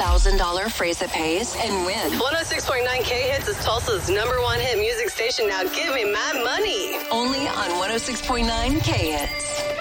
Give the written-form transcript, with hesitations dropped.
$1,000 phrase it pays and win. 106.9 K-Hits is Tulsa's #1 hit music station. Now give me my money. Only on 106.9 K-Hits.